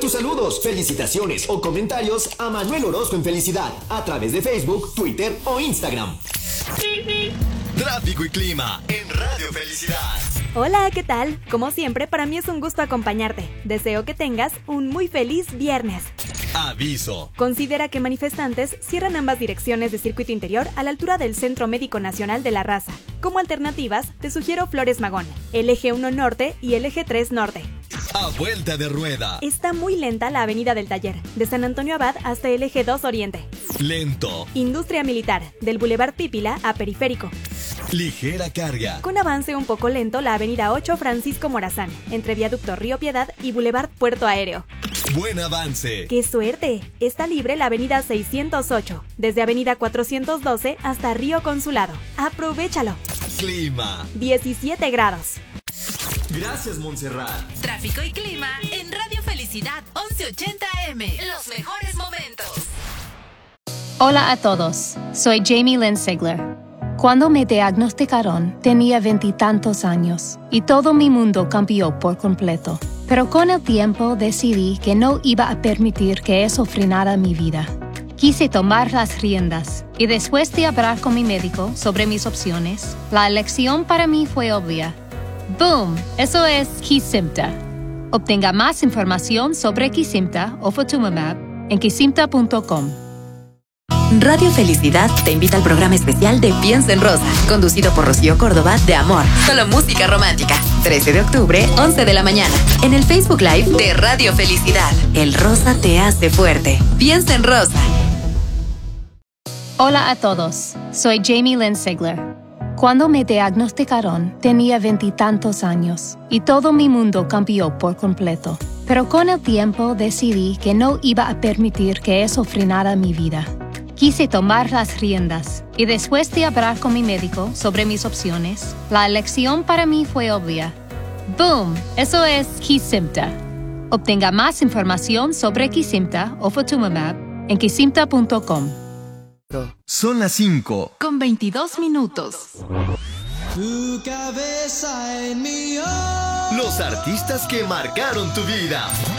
tus saludos, felicitaciones o comentarios a Manuel Orozco en Felicidad a través de Facebook, Twitter o Instagram. Tráfico y clima en Radio Felicidad. Hola, ¿qué tal? Como siempre, para mí es un gusto acompañarte. Deseo que tengas un muy feliz viernes. Aviso. Considera que manifestantes cierran ambas direcciones de circuito interior a la altura del Centro Médico Nacional de La Raza. Como alternativas, te sugiero Flores Magón, el eje 1 Norte y el eje 3 Norte. A vuelta de rueda. Está muy lenta la avenida del Taller, de San Antonio Abad hasta el eje 2 Oriente. Lento. Industria Militar, del Boulevard Pípila a Periférico. Ligera carga. Con avance un poco lento la avenida 8 Francisco Morazán, entre Viaducto Río Piedad y Boulevard Puerto Aéreo. Buen avance. ¡Qué suerte! Está libre la avenida 608, desde avenida 412 hasta Río Consulado. ¡Aprovechalo! Clima. 17 grados. Gracias, Montserrat. Tráfico y clima en Radio Felicidad 1180 AM. Los mejores momentos. Hola a todos, soy Jamie Lynn Sigler. Cuando me diagnosticaron, tenía 20 y tantos años y todo mi mundo cambió por completo. Pero con el tiempo decidí que no iba a permitir que eso frenara mi vida. Quise tomar las riendas y después de hablar con mi médico sobre mis opciones, la elección para mí fue obvia. ¡Boom! Eso es Kesimpta. Obtenga más información sobre Kesimpta o Ofatumumab en kesimpta.com. Radio Felicidad te invita al programa especial de Piensa en Rosa, conducido por Rocío Córdoba de Amor, solo música romántica. 13 de octubre, 11 de la mañana, en el Facebook Live de Radio Felicidad. El rosa te hace fuerte. Piensa en Rosa. Hola a todos, soy Jamie Lynn Sigler. Cuando me diagnosticaron, tenía 20 y tantos años y todo mi mundo cambió por completo. Pero con el tiempo decidí que no iba a permitir que eso frenara mi vida. Quise tomar las riendas y después de hablar con mi médico sobre mis opciones, la elección para mí fue obvia. ¡Boom! Eso es Kesimpta. Obtenga más información sobre Kesimpta o Ofatumumab en kesimpta.com. Son las 5. Con 22 minutos. Tu cabeza en mi hombro. Los artistas que marcaron tu vida.